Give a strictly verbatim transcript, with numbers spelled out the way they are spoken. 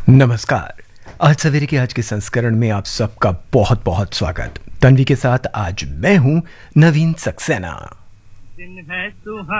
नमस्कार। आज सवेरे के आज के संस्करण में आप सबका बहुत बहुत स्वागत। तन्वी के साथ आज मैं हूं नवीन सक्सेना। दिन है